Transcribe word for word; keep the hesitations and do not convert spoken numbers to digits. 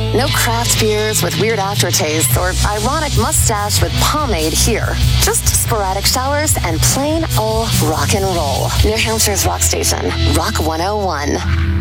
No craft beers with weird aftertastes or ironic mustache with pomade here. Just sporadic showers and plain old rock and roll. New Hampshire's rock station, Rock one oh one.